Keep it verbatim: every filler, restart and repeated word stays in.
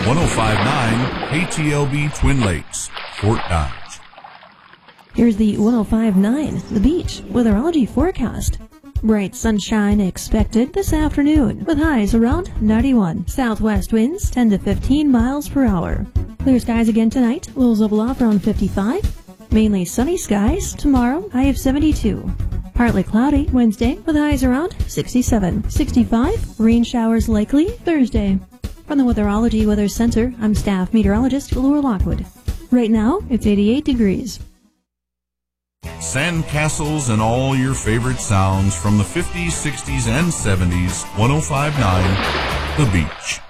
one oh five point nine K T L B Twin Lakes, Fort Dodge. Here's the one oh five point nine The Beach weatherology forecast. Bright sunshine expected this afternoon with highs around ninety-one. Southwest winds ten to fifteen miles per hour. Clear skies again tonight. Lows level off around fifty-five. Mainly sunny skies tomorrow, high of seventy-two. Partly cloudy Wednesday with highs around sixty-seven. sixty-five. Rain showers likely Thursday. From the Weatherology Weather Center, I'm staff meteorologist Laura Lockwood. Right now, it's eighty-eight degrees. Sand castles and all your favorite sounds from the fifties, sixties, and seventies. one oh five point nine The Beach.